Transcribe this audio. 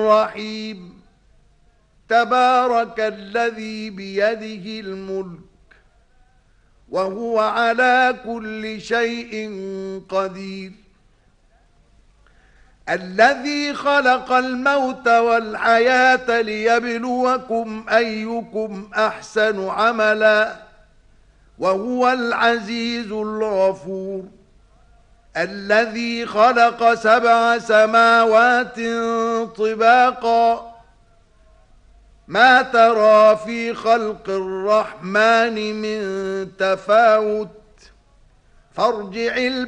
رحيم تبارك الذي بيده الملك وهو على كل شيء قدير الذي خلق الموت والحياة ليبلوكم أيكم أحسن عملا وهو العزيز الغفور الذي خلق 7 سماوات طباقا ما ترى في خلق الرحمن من تفاوت فارجع